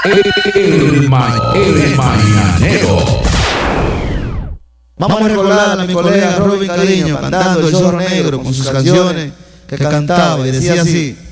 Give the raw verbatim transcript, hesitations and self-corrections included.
El, ma el Mañanero. Vamos a recordar a mi colega Robin Cariño cantando El Zorro Negro con sus canciones que cantaba y decía así.